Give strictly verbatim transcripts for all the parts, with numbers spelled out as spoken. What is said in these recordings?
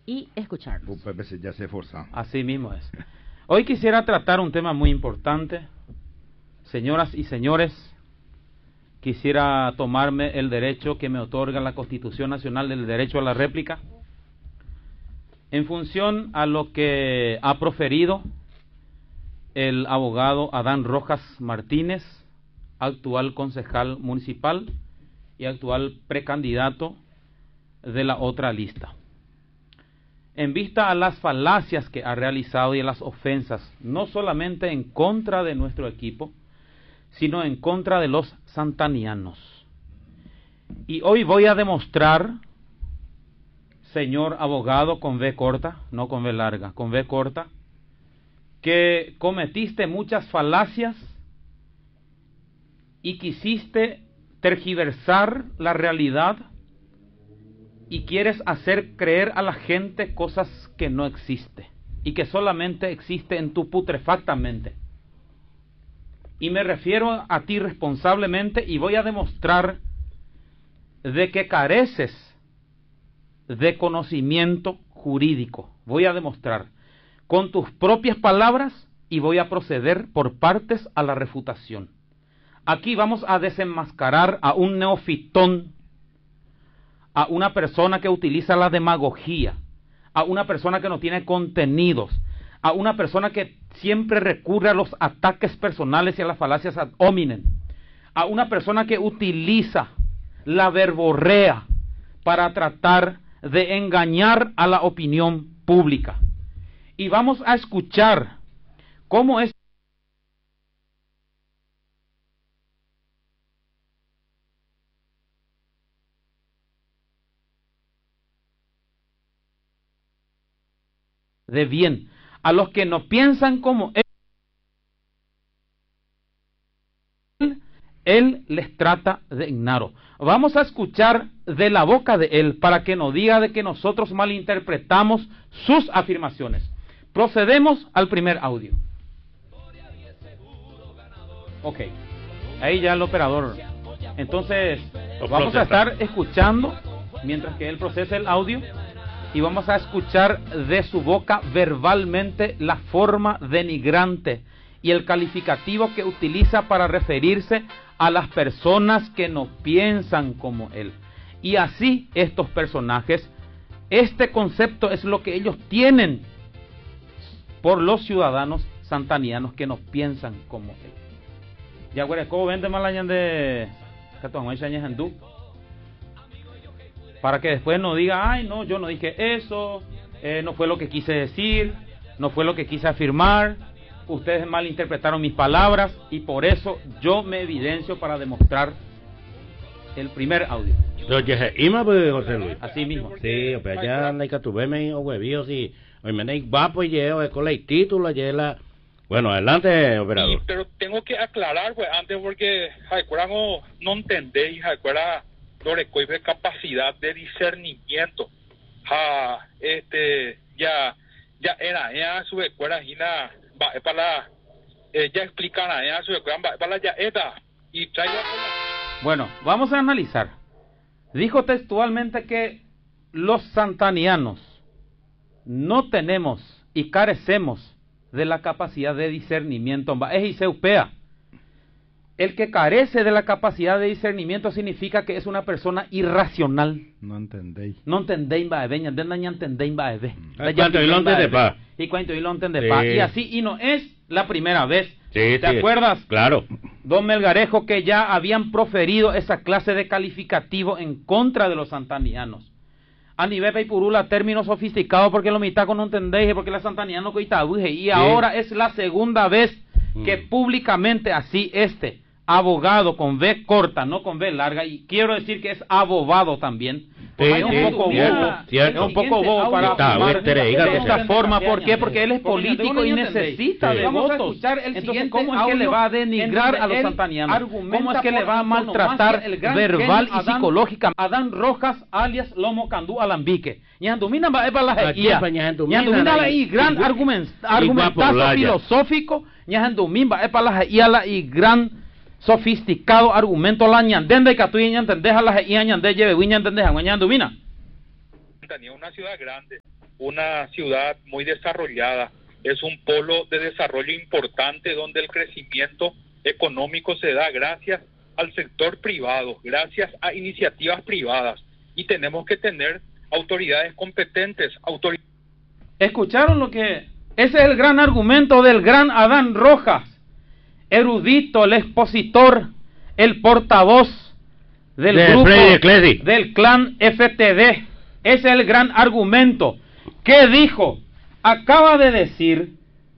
y escucharnos. Ya se esforza. Así mismo es. Hoy quisiera tratar un tema muy importante. Señoras y señores, quisiera tomarme el derecho que me otorga la Constitución Nacional del derecho a la réplica, en función a lo que ha proferido el abogado Adán Rojas Martínez, actual concejal municipal y actual precandidato de la otra lista. En vista a las falacias que ha realizado y a las ofensas, no solamente en contra de nuestro equipo, sino en contra de los santanianos. Y hoy voy a demostrar, señor abogado con V corta, no con V larga, con V corta, que cometiste muchas falacias y quisiste tergiversar la realidad y quieres hacer creer a la gente cosas que no existen y que solamente existe en tu putrefacta mente. Y me refiero a ti responsablemente y voy a demostrar de que careces de conocimiento jurídico. Voy a demostrar con tus propias palabras y voy a proceder por partes a la refutación. Aquí vamos a desenmascarar a un neofitón, a una persona que utiliza la demagogía, a una persona que no tiene contenidos, a una persona que siempre recurre a los ataques personales y a las falacias ad hominem, a una persona que utiliza la verborrea para tratar de engañar a la opinión pública. Y vamos a escuchar cómo es de bien a los que no piensan como él, él les trata de ignaro. Vamos a escuchar de la boca de él para que no diga de que nosotros malinterpretamos sus afirmaciones. Procedemos al primer audio. Ok, ahí ya el operador. Entonces vamos a estar escuchando mientras que él procesa el audio. Y vamos a escuchar de su boca verbalmente la forma denigrante y el calificativo que utiliza para referirse a las personas que no piensan como él. Y así estos personajes, este concepto es lo que ellos tienen por los ciudadanos santanianos que no piensan como él. Ya, güey, ¿cómo vende malayan de hindú? Para que después no diga, ay, no, yo no dije eso, eh, no fue lo que quise decir, no fue lo que quise afirmar, ustedes malinterpretaron mis palabras y por eso yo me evidencio para demostrar el primer audio. José Luis. Así mismo. Sí, pero allá anda y que tuve me huevíos y hoy me va pues llevo con el título ayer la. Bueno, adelante, operador. Sí, pero tengo que aclarar, pues, antes porque, recuerda, no, no entendéis, recuerda. Sobre capacidad de discernimiento. Ah, este, ya, ya era, ya su escuela, ya, para, eh, ya explicará, ya su escuela, para ya era, y traiga. Bueno, vamos a analizar. Dijo textualmente que los santanianos no tenemos y carecemos de la capacidad de discernimiento. Es y se upea. El que carece de la capacidad de discernimiento significa que es una persona irracional. No entendéis. No entendéis, va a ver, no entendéis, va a ver. Y cuánto y lo entendéis. Y así, y no es la primera vez. Sí, ¿Te sí, acuerdas? Claro. Don Melgarejo, que ya habían proferido esa clase de calificativo en contra de los santanianos. A nivel de Purula, términos sofisticados, porque los mitacos no entendéis, porque los santanianos coitabuje. Y sí. Ahora es la segunda vez que mm. públicamente así este abogado con V corta, no con V larga, y quiero decir que es abogado también. Sí, es, un sí, poco cierto, bobo, cierto. es un poco bobo para afirmar de esta forma. ¿Por qué? Porque él es Porque político y necesita sí. de Vamos votos. a escuchar el Entonces, ¿cómo es que le va a denigrar a los santanianos? ¿Cómo es que le va a maltratar verbal y psicológica? Adán Rojas, alias Lomo Candú Alambique. Ñandumina va a la Ñandumina la y gran argumentazo filosófico. Ñandumina va a la y gran sofisticado argumento la ñandenda y catuya ñandendeja la y ñande lleve wiña ñandendeja ñandumina. Tenía una ciudad grande, una ciudad muy desarrollada, es un polo de desarrollo importante donde el crecimiento económico se da gracias al sector privado, gracias a iniciativas privadas, y tenemos que tener autoridades competentes. Autor... ¿Escucharon lo que...? Ese es el gran argumento del gran Adán Rojas, erudito, el expositor, el portavoz del de grupo Freddy del clan F T D. Ese es el gran argumento. ¿Qué dijo? Acaba de decir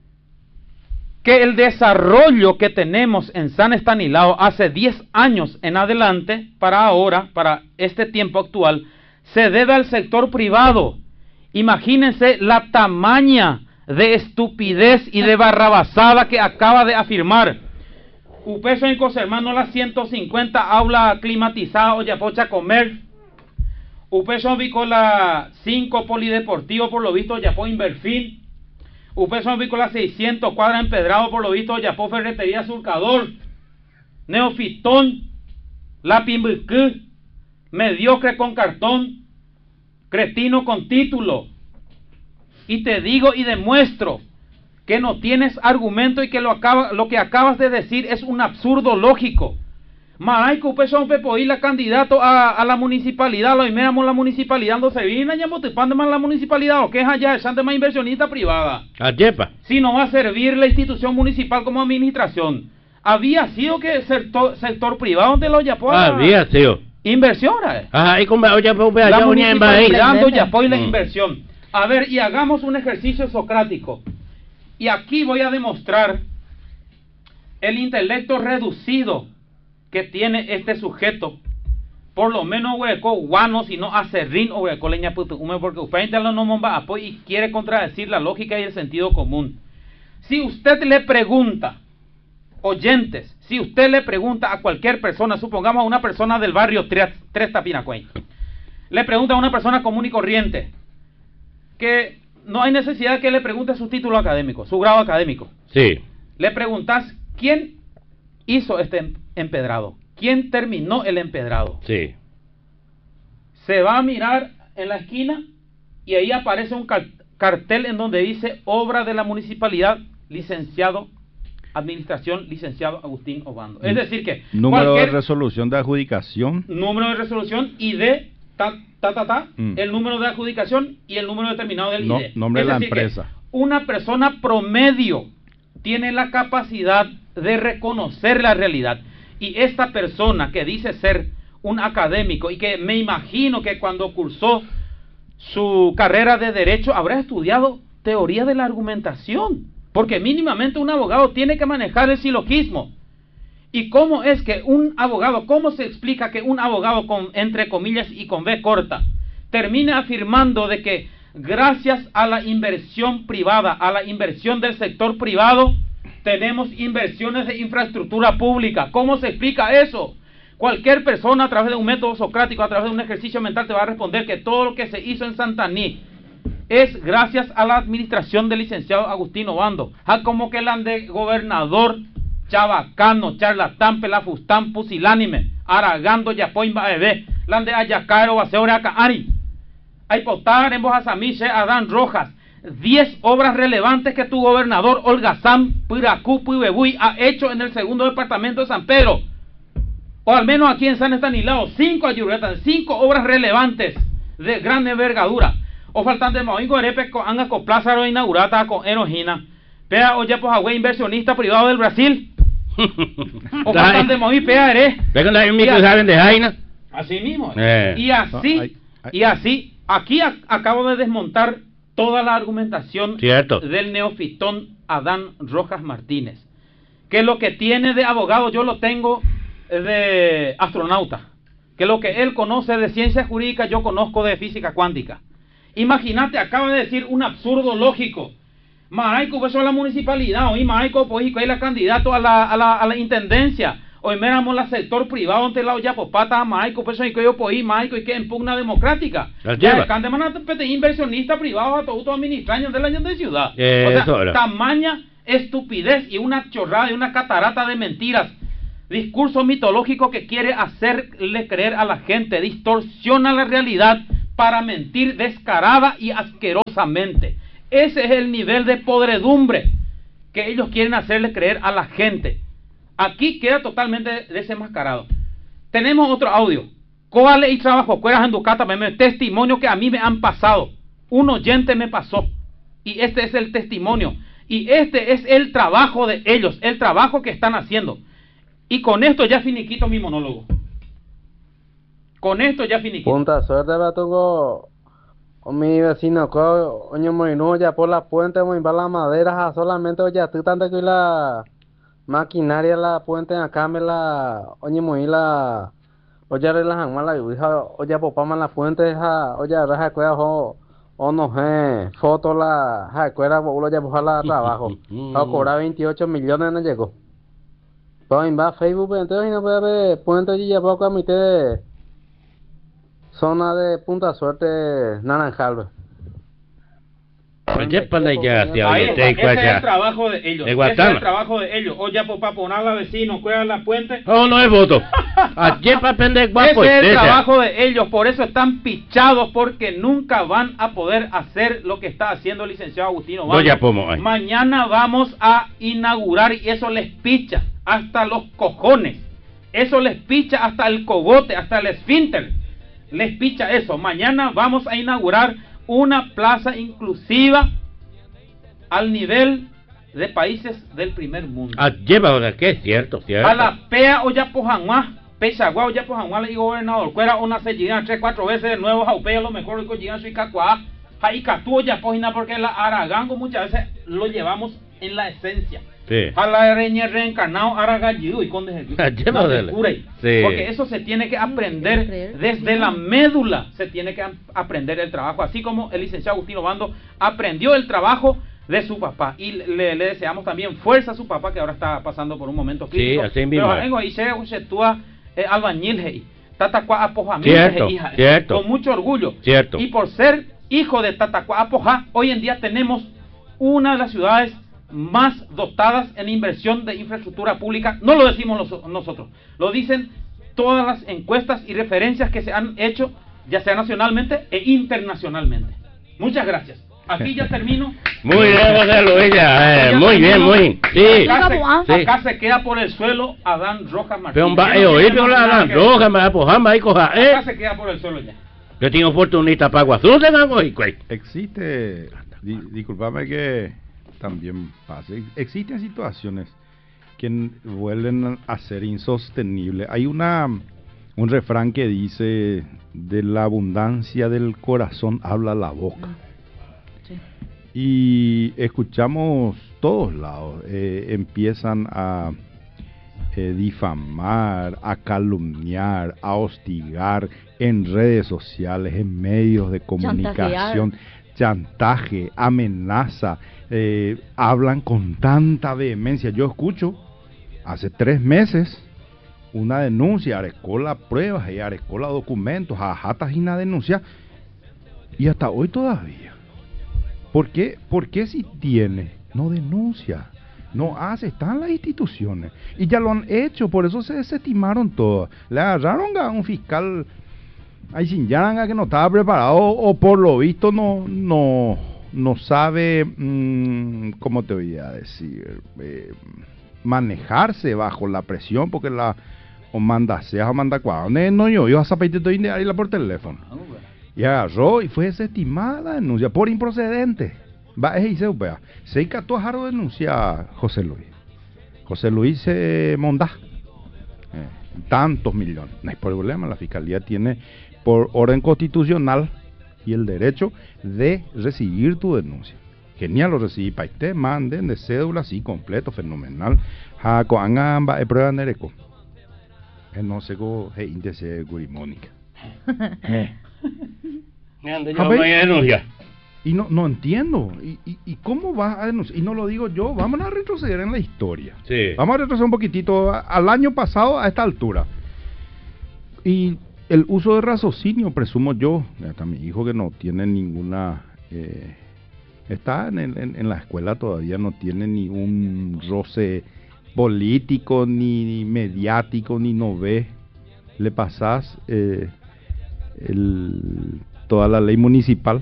que el desarrollo que tenemos en San Estanislao hace diez años en adelante, para ahora, para este tiempo actual, se debe al sector privado. Imagínense la tamaña de estupidez y de barrabasada que acaba de afirmar. Upeso en Cosermano las ciento cincuenta aula climatizada o yapocha comer. Upeso vico la cinco polideportivo por lo visto yapó Inverfil. Upeso vico la seiscientos cuadra empedrado por lo visto yapó ferretería surcador. Neofitón, la pimbucú, mediocre con cartón, cretino con título. Y te digo y demuestro que no tienes argumento y que lo, acaba, lo que acabas de decir es un absurdo lógico. Maraico Pechón Pepoí, la candidato a, a la municipalidad, lo miramos la municipalidad, no se viene ya motipando más la municipalidad, o que es allá, echando más inversionista privada. Ayepa. Si no va a servir la institución municipal como administración. Había sido que el sector, sector privado donde lo yapó a Había sido. inversión. Eh. Ajá, y como ya pues La ya unía en municipalidad donde yapó y la Mm. inversión. A ver, y hagamos un ejercicio socrático. Y aquí voy a demostrar el intelecto reducido que tiene este sujeto. Por lo menos hueco guano, si no acerrín o hueco leña putucume, porque usted lo no momba apoyo y quiere contradecir la lógica y el sentido común. Si usted le pregunta, oyentes, si usted le pregunta a cualquier persona, supongamos a una persona del barrio Tres, Tres Tapinacuey, le pregunta a una persona común y corriente, que no hay necesidad que le pregunte su título académico, su grado académico. Sí. Le preguntas, ¿quién hizo este empedrado? ¿Quién terminó el empedrado? Sí. Se va a mirar en la esquina y ahí aparece un car- cartel en donde dice obra de la municipalidad, licenciado, administración, licenciado Agustín Obando. Es decir que Número de cualquier resolución de adjudicación. número de resolución y de ta, ta, ta, ta, Mm. el número de adjudicación y el número determinado del No- I D. nombre Es de la decir que empresa. una persona promedio tiene la capacidad de reconocer la realidad. Y esta persona que dice ser un académico y que me imagino que cuando cursó su carrera de Derecho habrá estudiado teoría de la argumentación, porque mínimamente un abogado tiene que manejar el silogismo. ¿Y cómo es que un abogado, cómo se explica que un abogado con entre comillas y con B corta termine afirmando de que gracias a la inversión privada, a la inversión del sector privado, tenemos inversiones de infraestructura pública? ¿Cómo se explica eso? Cualquier persona a través de un método socrático, a través de un ejercicio mental, te va a responder que todo lo que se hizo en Santaní es gracias a la administración del licenciado Agustín Obando. Ah, como que el de gobernador chabacano, charlatán, pelafustán, pusilánime, aragando, yapoimba, bebé, lande ayacaero, baseore, acaari. Hay potar en Bojasamiche, Adán Rojas. Diez obras relevantes que tu gobernador Holgazán Piracú Puibebuy ha hecho en el segundo departamento de San Pedro. O al menos aquí en San Estanislao, cinco ayuretas, cinco obras relevantes de gran envergadura. O faltante Maoingo Erepe con Angaco Plázaro inaugurata con Erojina. Pea oye pues agüe inversionista privado del Brasil. O faltante Maoí Pea Ere. Vengan la micro saben de Jaina. Así mismo. Eh. Y así, No, hay- hay- y así, aquí a- acabo de desmontar toda la argumentación Cierto. del neofitón Adán Rojas Martínez. Que lo que tiene de abogado yo lo tengo de astronauta. Que lo que él conoce de ciencia jurídica yo conozco de física cuántica. Imagínate, acaba de decir un absurdo lógico. Maraico, pues la municipalidad, hoy Maraico, pues y la candidato a la, a la, a la intendencia. Hoy miramos la sector privado ante la olla popata, Maraico, pues y que yo pues Maraico y que en pugna democrática. La Ya, lleva. candemana pete inversionista privado a todo administración del año de ciudad. Eh, o sea, eso era. tamaña estupidez y una chorrada y una catarata de mentiras. Discurso mitológico que quiere hacerle creer a la gente, distorsiona la realidad para mentir descarada y asquerosamente. Ese es el nivel de podredumbre que ellos quieren hacerle creer a la gente. Aquí queda totalmente desenmascarado. Tenemos otro audio. ¿Cuál y trabajo? ¿Cuál en Ducata? Testimonio que a mí me han pasado. Un oyente me pasó. Y este es el testimonio. Y este es el trabajo de ellos, el trabajo que están haciendo. Y con esto ya finiquito mi monólogo. Con esto ya finiquito. Punta suerte, tengo mi vecino, oño moino ya por la puente, muy va la madera, solamente ya tú tanto que la maquinaria la puente acá me la oño muy la oye relajan mala y oye popama la puente ja oye raja cueva o o no sé foto la ja cueva boludo ya por la trabajo a cobrar veintiocho millones no llegó pues va Facebook entonces no puede ver puente y ya poco a mi te zona de Punta Suerte Naranjal. Oye, para allá, Ahí está, ese es el trabajo de ellos. De ese es el trabajo de ellos. Oye, papá, poner la vecino, cuida la puente. Oh, no es voto. Ayer para aprender guapo. Ese es el trabajo de ellos, por eso están pichados, porque nunca van a poder hacer lo que está haciendo el licenciado Agustino Bando. Mañana vamos a inaugurar y eso les picha hasta los cojones. Eso les picha hasta el cogote, hasta el esfínter. Les picha eso. Mañana vamos a inaugurar una plaza inclusiva al nivel de países del primer mundo. Ah, lleva ahora que es cierto, cierto. A la pea o ya pojanguá, pesagua o ya pojanguá le digo gobernador, cuera una se llegan tres, cuatro veces de nuevo, jaupea lo mejor que llegan su icacuá, jaicatú ya pojina porque la aragango muchas veces lo llevamos en la esencia. Sí. A la reñe reencarnado aragallido y con desde sí. Porque eso se tiene que aprender desde la médula, se tiene que aprender el trabajo, así como el licenciado Agustino Bando aprendió el trabajo de su papá y le, le deseamos también fuerza a su papá que ahora está pasando por un momento crítico. Sí, así mismo. Pero vengo y se tú albañil Tatacua Apoja, cierto, con mucho orgullo. Cierto. Y por ser hijo de Tatacua Apoja, hoy en día tenemos una de las ciudades más dotadas en inversión de infraestructura pública. No lo decimos los, nosotros, lo dicen todas las encuestas y referencias que se han hecho, ya sea nacionalmente e internacionalmente. Muchas gracias. Aquí ya termino. Muy bien, José Luis, eh, muy bien, muy sí. Acá, se, sí. acá se queda por el suelo Adán Rojas Martínez. Pero va, eh, oí, pero la Adán Rojas me va a pojar, me va a cojar, eh. Acá se queda por el suelo ya. Yo tengo oportunista para Guazú, tengo y existe, di, discúlpame que también pasa. Existen situaciones que vuelven a ser insostenibles. Hay una un refrán que dice: de la abundancia del corazón habla la boca. Sí. Y escuchamos todos lados, eh, empiezan a eh, difamar, a calumniar, a hostigar en redes sociales, en medios de comunicación. Chantaje, amenaza, eh, hablan con tanta vehemencia. Yo escucho hace tres meses una denuncia, arecó las pruebas y arecó los documentos, ajatas y una denuncia, y hasta hoy todavía. ¿Por qué? ¿Por qué si tiene? No denuncia, no hace, están las instituciones y ya lo han hecho, por eso se desestimaron todas. Le agarraron a un fiscal ahí sin Yaranga que no estaba preparado o por lo visto no no no sabe mmm, cómo te voy a decir eh, manejarse bajo la presión, porque la o manda sea o manda cuadro no yo yo a zapatito y la por teléfono y agarró y fue desestimada la denuncia por improcedente. Va y se upea se cató a Jaro denuncia José Luis José Luis se monda eh, tantos millones, no hay problema, la fiscalía tiene por orden constitucional y el derecho de recibir tu denuncia. Genial, lo recibí para usted, manden de cédula, así completo, fenomenal. Jaco angamba e prueba nereco. No sé cómo se índice gurimónica. Y no no entiendo. ¿Y, y, y cómo vas a denunciar? Y no lo digo yo, vamos a retroceder en la historia. Sí. Vamos a retroceder un poquitito a, al año pasado a esta altura. Y el uso de raciocinio, presumo yo, hasta mi hijo que no tiene ninguna, eh, está en, en, en la escuela todavía, no tiene ni un roce político, ni mediático, ni no ve, le pasás eh, el toda la ley municipal,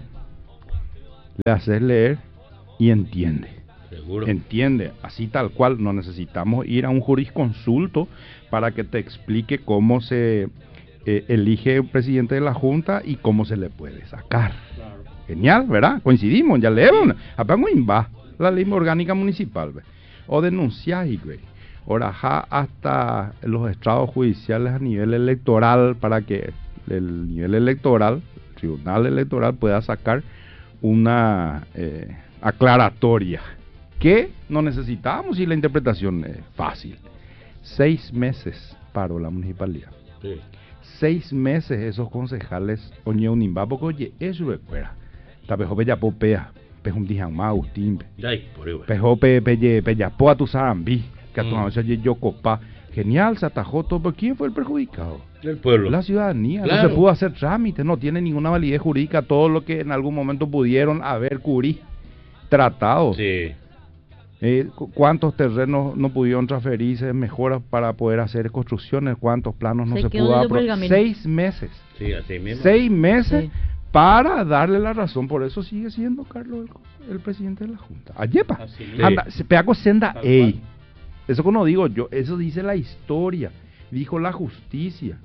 le haces leer y entiende. Seguro. Entiende, así tal cual. No necesitamos ir a un jurisconsulto para que te explique cómo se eh, elige un presidente de la Junta y cómo se le puede sacar. Claro. Genial, ¿verdad? Coincidimos, ya leemos. Apango va la ley orgánica municipal, ¿ve? O denunciar, güey. Orajá hasta los estrados judiciales a nivel electoral para que el nivel electoral, el tribunal electoral pueda sacar una eh, aclaratoria que no necesitamos y la interpretación es fácil. Seis meses paró la municipalidad. Sí. Seis meses esos concejales oñe un imbapo que oye eso recuerda. Tapejo bella popea, pejum dijan ma Agustín, Ay, por ahí, güey. pejo pe pelle pella po a tu sarambi, que a tu Mm. mamá se yo copa. Genial, se atajó todo, pero ¿quién fue el perjudicado? El pueblo. La ciudadanía. Claro. No se pudo hacer trámite, no tiene ninguna validez jurídica todo lo que en algún momento pudieron haber curí tratados. Sí. Eh, cu- ¿Cuántos terrenos no pudieron transferirse, mejoras para poder hacer construcciones? ¿Cuántos planos no Se se, quedó pudo yo por el aprobar? camino. Seis meses. Sí, así mismo. Seis meses Sí. para darle la razón. Por eso sigue siendo Carlos el, el presidente de la Junta. Ayepa. Así mismo. Anda, se peaco senda Tal ey. cual. Eso que no digo yo, eso dice la historia, dijo la justicia.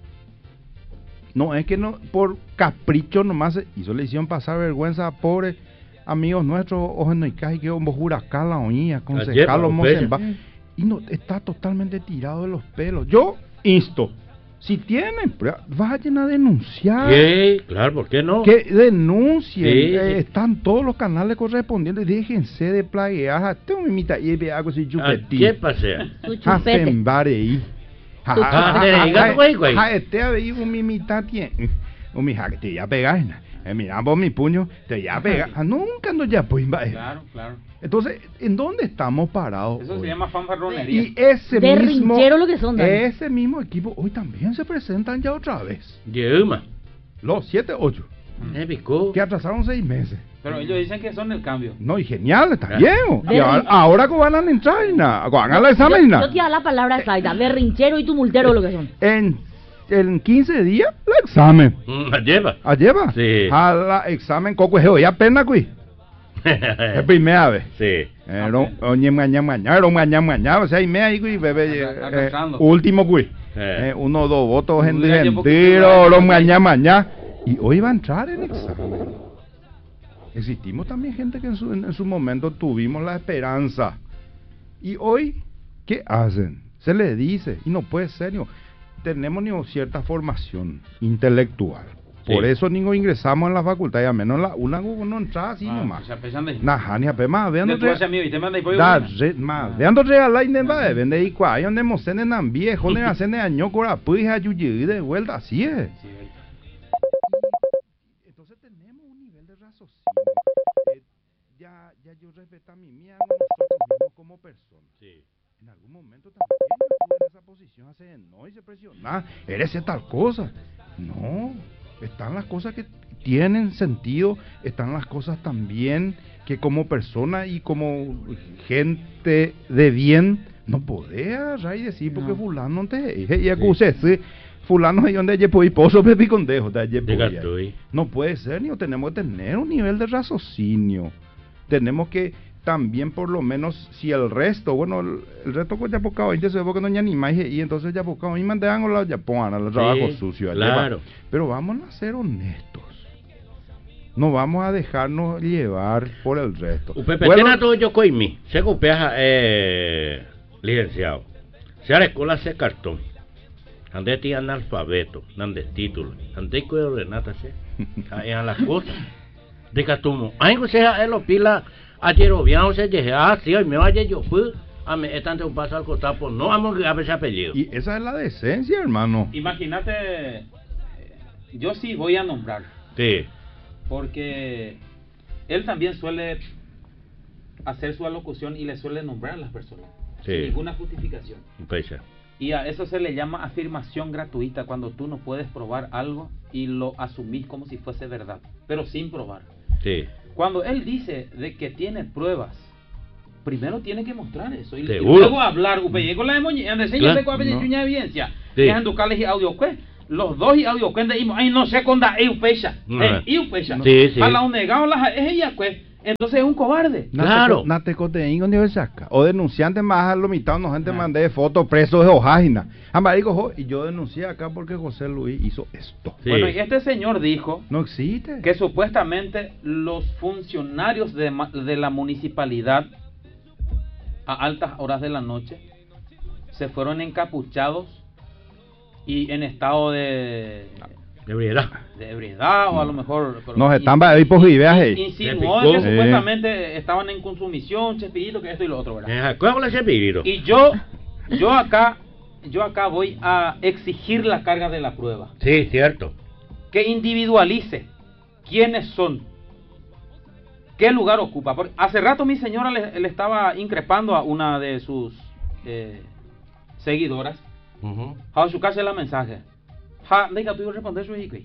No es que no por capricho nomás se hizo, le hicieron pasar vergüenza a pobres amigos nuestros, ojo no hay que que un huracán la oñía, concejal o Mosenba. Y no está totalmente tirado de los pelos. Yo insto, si tienen pruebas, vayan a denunciar. Sí, claro, ¿por qué no? Que denuncien, Sí, eh, sí. están todos los canales correspondientes, déjense de plaguear. Tengo mi mitad y ve algo así Ah, chupetín. ¿qué pasea? Su chupete. Hacen barei. Tu chupete. Ah, te diga, güey, güey. Ja, este ahí un mi mitad tiene. Un mi ja, que te ya pegar. Eh, mira, vos mi puño, te ya pegar. Ah, nunca no ya pues va. Claro, claro. Entonces, ¿en dónde estamos parados? Eso hoy? se llama fanfarronería. Y ese De mismo rinchero lo que son, Dani. ese mismo equipo hoy también se presentan ya otra vez. Yuma. Los siete, ocho, Eh, pico. que atrasaron seis meses. Pero ellos dicen que son el cambio. No, y genial, está Ah. bien. Y De ahora, rin- ahora que van a entrar, y na- que van a la examen, Yo, na. yo te da la palabra exacta, berrinchero y tumultero lo que son. en, en quince días, el examen. Mm, lleva. ¿A lleva? Sí. A la examen, coco, es ya pena, cui. Es primera vez. Sí. Era oye, mañana, mañana, era mañana, mañana, o sea, y me ahí, cui, bebé, Acá- eh, arrancando. último, cui. Eh. Eh, uno, dos votos, Un gente día llevo que mentira, te oro, vaya, mañana, mañana. Y hoy va a entrar en examen. Existimos también gente que en su, en, en su momento tuvimos la esperanza. Y hoy, ¿qué hacen? Se les dice, y no puede ser, ni, tenemos ni cierta formación intelectual. Por Sí. eso ni ingresamos en la facultad, y a menos la una no entraba así Ah, nomás. se apesan de... Nah, ni apenas vean De tu ese amigo y te manda y pollo. da buena. re, ma veando regala y nemba de vende y cua donde mosene nan viejo ne hacen de año cora pues ayuyi de vuelta así es. Sí, el- Entonces tenemos un nivel de raciocinio. Eh, ya ya yo respeto a mi mía nosotros mismos como personas. Sí. En algún momento también yo estuve en esa posición hace no y se presiona, eres tal cosa. No, están las cosas que tienen sentido, están las cosas también que como persona y como gente de bien no podés agarrar y decir porque No. fulano te dije y acuse sí. Fulano ahí donde yo puedo pozo pepi condejo de allí Diga podía. tú, y- No puede ser, ni tenemos que tener un nivel de raciocinio. Tenemos que también por lo menos si el resto, bueno, el, el resto con ya poca veinte se ve porque no ya ni más y entonces ya poca y mandan a la ya pongan al trabajo Sí, sucio. allá claro. va. Pero vamos a ser honestos. No vamos a dejarnos llevar por el resto. Upepe Bueno, tena todo yo coimi. Se copiaja eh licenciado. Se a la escuela se cartón. Ande ti analfabeto, ande título. Ande que ordenata se. Ahí a las cosas. De catumo. Ay, que sea el pila ayer obviado se llegue. Ah, sí, hoy me vaya yo fui. A me están un paso al cotapo. No vamos a ver ese apellido. y esa es la decencia, hermano. Imagínate, eh, yo sí voy a nombrar, Sí. porque él también suele hacer su alocución y le suele nombrar a las personas, Sí. sin ninguna justificación. Pecha. Y a eso se le llama afirmación gratuita, cuando tú no puedes probar algo y lo asumís como si fuese verdad, pero sin probar. Sí. Cuando él dice de que tiene pruebas, primero tiene que mostrar eso y, y Seguro. luego hablar. Upe, con la demonia, ande se Claro, yo tengo no. una evidencia. Sí. Que en tu y audio, pues, los dos y audio cuenta y ay no sé con da eu pecha No. eh eu pecha Sí, sí. a la negado la es ella pues entonces es un cobarde. Claro. Nate coteín con nivel saca. O denunciante más a lo mitad, no gente Ah. mandé fotos presos de Ojágina. Amarico, jo, y yo denuncié acá porque José Luis hizo esto. Sí. Bueno, y este señor dijo No existe. que supuestamente los funcionarios de, ma- de la municipalidad a altas horas de la noche se fueron encapuchados y en estado de, De verdad. de ebriedad o a lo mejor pero Nos in- están ahí por in- viaje. in- insinuó De que picó. supuestamente estaban en consumición, chespirito, que esto y lo otro, ¿verdad? ¿Cuál es ese espíritu? Y yo yo acá yo acá voy a exigir la carga de la prueba, Sí, cierto. que individualice quiénes son, qué lugar ocupa. Porque hace rato mi señora le, le estaba increpando a una de sus eh, seguidoras. Ujú. A su casa la mensaje. Ha, diga tú responder su hijo.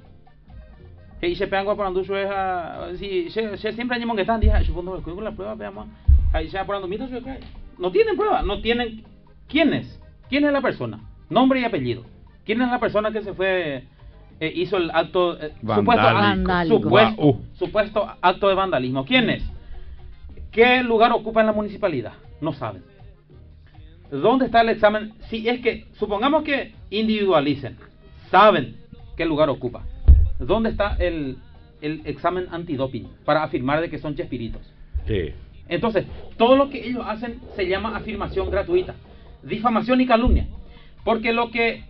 Y se pegan para andu su hija. Si se se siempre hay que están dije, supongo que con la prueba veamos. Ahí se por andu mira su hija. No tienen prueba, no tienen quién es. ¿Quién es la persona? Nombre y apellido. ¿Quién es la persona que se fue eh, hizo el acto eh, supuesto, Vandálico. supuesto, Guau. supuesto acto de vandalismo? ¿Quién es? ¿Qué lugar ocupa en la municipalidad? No saben. ¿Dónde está el examen? Si es que, supongamos que individualicen, saben qué lugar ocupa. ¿Dónde está el, el examen antidoping para afirmar de que son chespiritos? Sí. Entonces, todo lo que ellos hacen se llama afirmación gratuita, difamación y calumnia. Porque lo que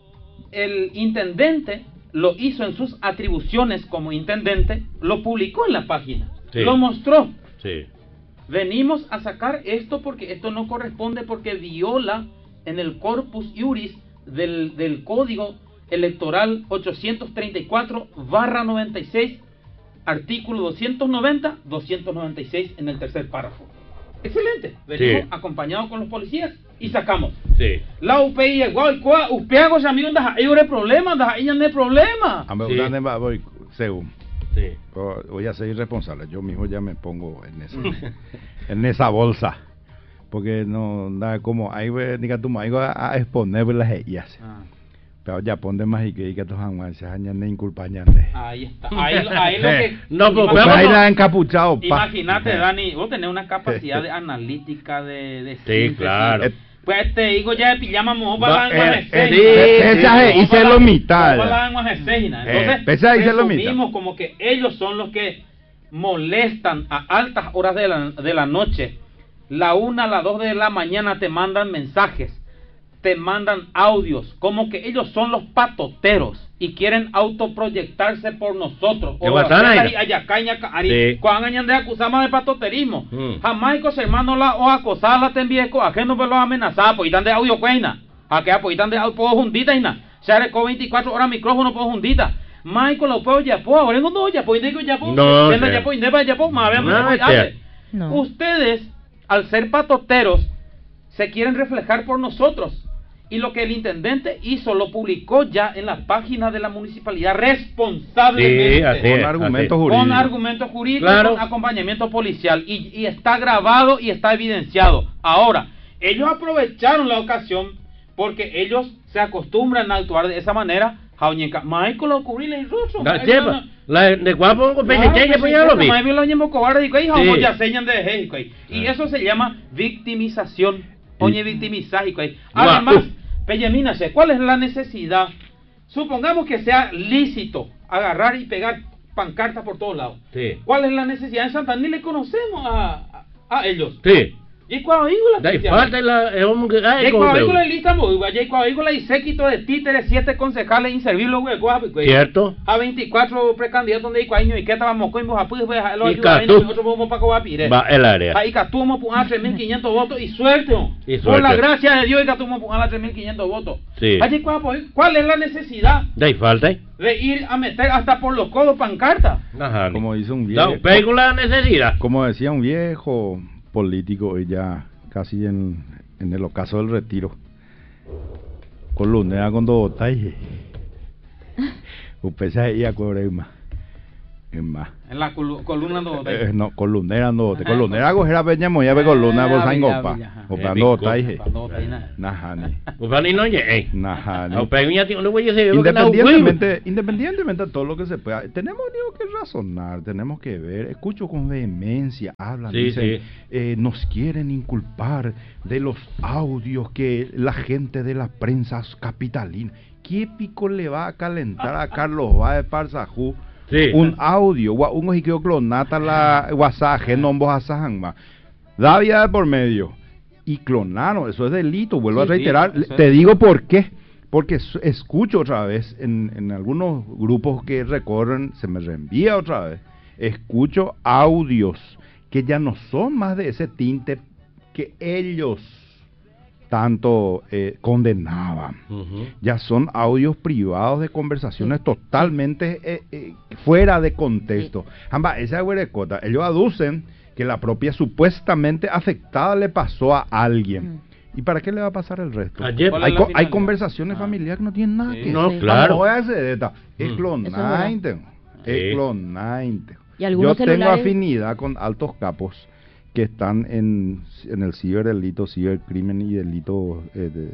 el intendente lo hizo en sus atribuciones como intendente, lo publicó en la página, Sí. lo mostró. Sí. Venimos a sacar esto porque esto no corresponde, porque viola en el corpus iuris del, del código electoral ochocientos treinta y cuatro barra noventa y seis, artículo doscientos noventa, doscientos noventa y seis en el tercer párrafo. Excelente. Venimos Sí. acompañados con los policías y sacamos. Sí. La U P I igual, igual, U P hago amigo da hay un problema, da hay un problema. A Sí. ver, va, voy, según. Sí. Pero voy a ser irresponsable. Yo mismo ya me pongo en esa, en esa bolsa. Porque no da como ahí diga tu maigo a exponer las ellas. Ah, Pero ya pon de más y que que tus aguanzas añan ne inculpañan. ahí está. Ahí, ahí lo que No, pues, Pues Pero ahí no- la encapuchado, pa. Imagínate, Dani, vos tenés una capacidad de analítica, de, de Sí, síntesis. claro. Eh, Pues te digo ya de pijama, mo Va, para la eh, eh, sí, esa es- hice lo mitad. Eh, Entonces, esa hice lo mitad. presumimos como que ellos son los que molestan a altas horas de la, de la noche. La una, la dos de la mañana te mandan mensajes, te mandan audios, como que ellos son los patoteros y quieren autoproyectarse por nosotros. ¿Qué guatana ahí era? ayacaña cari, Sí. cuando añan de acusamos de patoterismo. Mm. Jamás cos hermano la o acosarla te envíe co ajeno pero los amenazar, pues dan de audio cuena. A que apoyan de audio puedo juntita y na. Se recó veinticuatro horas micrófono puedo juntita. Michael lo puedo ya po, ahora no ya po, indico ya po. No, Siendo sí. ya po, indeba ya po, más veamos No, ya po, sí. hable. No. Ustedes, al ser patoteros, se quieren reflejar por nosotros. Y lo que el intendente hizo lo publicó ya en la página de la municipalidad responsablemente. Sí, así Con es, argumentos así. jurídicos. Con argumentos jurídicos, Claro. con acompañamiento policial. Y, y está grabado y está evidenciado. Ahora, ellos aprovecharon la ocasión porque ellos se acostumbran a actuar de esa manera. Jauñeca, Michael lo cubrí el ruso. La chepa. La de guapo con Claro, peñeche que pues, pues ya lo vi. Michael lo ñembo cobarde y que Sí. ya señan de México. Y Ah. eso se llama victimización. Oye, victimizaje. Guau. Además, Pellemina, ¿cuál es la necesidad? Supongamos que sea lícito agarrar y pegar pancartas por todos lados. Sí. ¿Cuál es la necesidad? En Santa ni le conocemos a, a, a ellos. Sí. Y cuando digo la Da cristiana. falta la es un que ay Y como cuando digo la veo. lista muy y cuando digo la y séquito de títeres, siete concejales inservibles, güey, güey, güey. Cierto. A veinticuatro precandidatos donde digo año y que estábamos con vos apues, pues los Y ayudantes, Catú. nosotros vamos para Coapire. Va el área. Ahí Catumo pujan tres mil quinientos votos y suerte, oh. Y Por suerte. la gracia de Dios y Catumo pujan a tres mil quinientos votos. Sí. Allí, ¿cuál, pues, ¿cuál es la necesidad Da falta. de ir a meter hasta por los codos pancartas? Ajá. Como dice un Da viejo. pego la necesidad. Como decía un viejo político, y ya casi en, en el ocaso del retiro. Colunea con dos taije. Upesa y acuerema. Es más. En la colu- columna do Eh, no, columnera no, te columnera gojera peña moya be columna Ah, bolsa en ya, gopa. ya. Opando Eh, tai. Nahani. Nahani. Upani no ye. Nahani. Au peña ti no voy a ser. Independientemente, independientemente de todo lo que se pueda, tenemos digo, que razonar, tenemos que ver. Escucho con vehemencia, hablan, Sí, dicen, sí. eh, nos quieren inculpar de los audios que la gente de la prensa capitalina. ¿Qué pico le va a calentar a Carlos Báez Parzajú? Sí. Un audio, wa- un ojiqueo clonata la WhatsApp, nombo asahangma. Da vida de por medio. Y clonaron, eso es delito, vuelvo Sí, a reiterar. sí, eso Te es. digo por qué. Porque s- escucho otra vez en, en algunos grupos que recorren, se me reenvía otra vez. Escucho audios que ya no son más de ese tinte que ellos tanto eh, condenaban. Ujú. Ya son audios privados de conversaciones totalmente eh, eh, fuera de contexto. Amba, esa huerecota, ellos aducen que la propia supuestamente afectada le pasó a alguien. Mm. ¿Y para qué le va a pasar el resto? Ayer- ¿Cuál Hay, es la co- hay finalidad? conversaciones Ah. familiares que no tienen nada Sí. que No, Sí. claro. Vamos a hacer esta. Es Mm. clonainte. Sí. Es clonainte. Y algunos Yo tengo celulares- afinidad con altos capos que están en, en el ciberdelito, cibercrimen y delitos eh, de-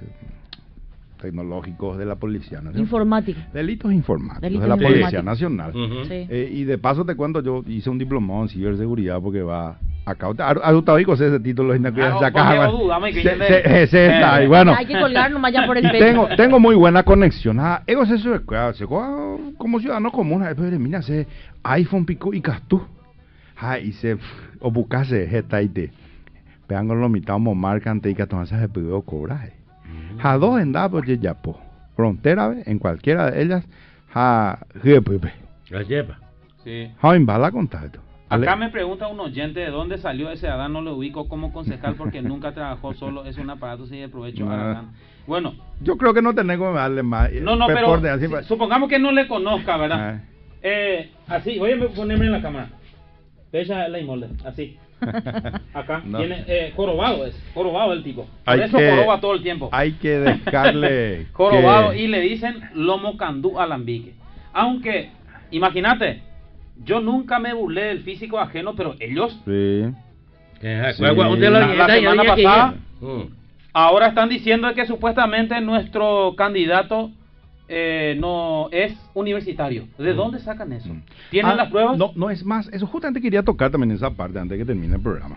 tecnológicos de la Policía Nacional. Informática. Delitos informáticos Delitos de la informáticos. Policía Nacional. Ujú. Sí. Eh, y de paso te cuento, yo hice un diplomado en ciberseguridad porque va acá. Arutabico ese título. Ah, se porque acaba. dudame que Se- yo le- se- ese está ahí, Eh. bueno. Hay que colgar nomás ya por el Y pecho. tengo, tengo muy buena conexión. Ah, ego se sube, se co- como ciudadano común, ah, pero mira, se iPhone pico y castú. Ah, y se o buscase esta y te pegan con lo mitad mo marcan te y que tomar se pidió cobrar. A dos en da pues ya po. Frontera ve, en cualquiera de ellas ha jepepe. La lleva. Sí. Ha imbala contacto. Acá me pregunta un oyente de dónde salió ese Adán, no lo ubico como concejal porque nunca trabajó solo, es un aparato sin de provecho a Ah. Adán. Bueno, Yo creo que no tenemos que darle más. eh, no, no, pe- pero por de- así, si- pa- supongamos que no le conozca, ¿verdad? Ah. Eh, así, voy a ponerme en la cámara. Ella la inmolde, así. Acá, No. tiene, eh, jorobado es, jorobado el tipo. Por Hay eso que- joroba todo el tiempo. Hay que dejarle. Jorobado que- y le dicen lomo candú alambique. Aunque, imagínate, yo nunca me burlé del físico ajeno, pero ellos Sí. Que- Sí. cuál- cuál- usted lo- La- la esta- semana ya- ya- ya- pasada- Mm. ahora están diciendo que supuestamente nuestro candidato eh, no es universitario. ¿De dónde sacan eso? Mm. ¿Tienen Ah, las pruebas? No, no es más. Eso justamente quería tocar también esa parte antes de que termine el programa.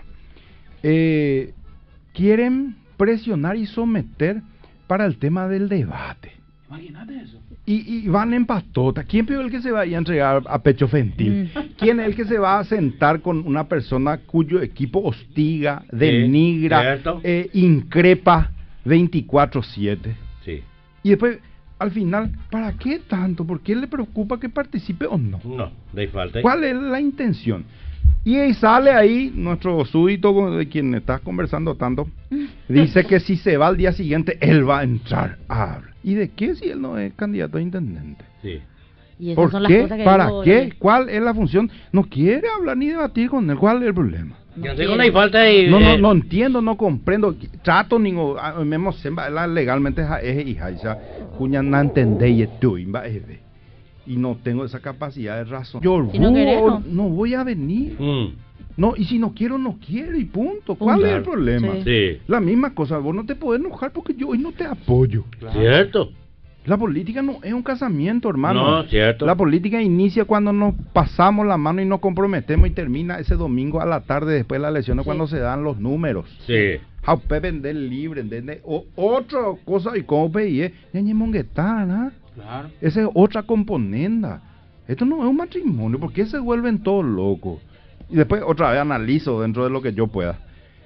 Eh, quieren presionar y someter para el tema del debate. Imagínate eso. Y, y van en pastota. ¿Quién es el que se va a ir a entregar a pecho fentil? Mm. ¿Quién es el que se va a sentar con una persona cuyo equipo hostiga, denigra, cierto. eh, increpa veinticuatro siete? Sí. Y después, al final, ¿para qué tanto? ¿Por qué le preocupa que participe o no? No, le falta. ¿Cuál es la intención? Y ahí sale ahí nuestro súbdito de quien estás conversando tanto. Dice que si se va al día siguiente, él va a entrar a hablar. ¿Y de qué si él no es candidato a intendente? Sí. Y esas ¿Por son las qué? cosas que ¿Para digo, qué? eh, ¿Cuál es la función? No quiere hablar ni debatir con él. ¿Cuál es el problema? no Ya quiero. tengo la falta de. No, no, eh, no entiendo, no comprendo. Trato ni mesmo semba la legalmente es hija, esa cuña no entendé y estoy, va a ver. Y no tengo esa capacidad de razón. Yo Si no querés, no. no. no voy a venir. mm, No, y si no quiero, no quiero y punto. ¿Cuál Punto. es el problema? Sí. Sí. La misma cosa, vos no te podés enojar porque yo hoy no te apoyo. Cierto. La política no es un casamiento, hermano. No, cierto. La política inicia cuando nos pasamos la mano y nos comprometemos y termina ese domingo a la tarde después de las elecciones Sí. cuando se dan los números. Sí. Jaupe vender libre, ¿entendés? O, otra cosa y como pedí, ya ni monguetán, ¿ah? Claro. Esa es otra componenda. Esto no es un matrimonio, ¿por qué se vuelven todos locos? Y después otra vez analizo dentro de lo que yo pueda.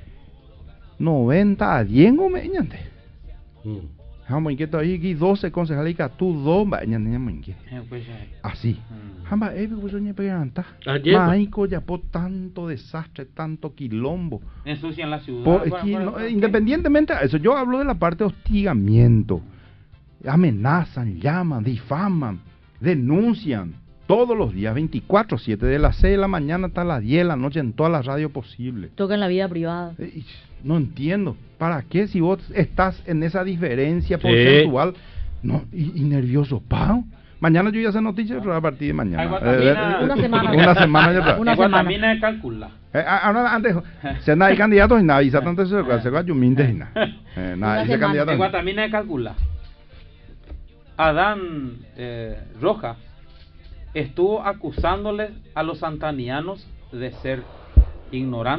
noventa a diez, gomeñante. Mm. Jamo inquieto ahí, aquí doce concejales y tú dos, bañan, niña, inquieto. Eh, pues, eh. Así. Mm. Jamba, eh, pues oye, peganta. Ayer, pues. Maico, ya por tanto desastre, tanto quilombo. Ensucian la ciudad. Por- Bueno, aquí, bueno, no, bueno, independientemente de eso, yo hablo de la parte de hostigamiento. Amenazan, llaman, difaman, denuncian todos los días, veinticuatro siete, de las seis de la mañana hasta las diez de la noche en todas las radios posibles. Tocan la vida privada. Eh, No entiendo, ¿para qué si vos estás en esa diferencia Sí. porcentual? No, y, y nervioso, Pau, Mañana yo ya sé noticias a partir de mañana. Ay, Guatamina- Eh, Una semana. Una semana ya. Una En semana. Guatamina de calcula. Eh, ahora antes, se nada hay candidatos y nada, y se tanto se se va a minte y nada. Eh, nada, Una ese semana. candidato. En Guatamina de calcula. Adán eh, Rojas estuvo acusándole a los santanianos de ser ignorantes.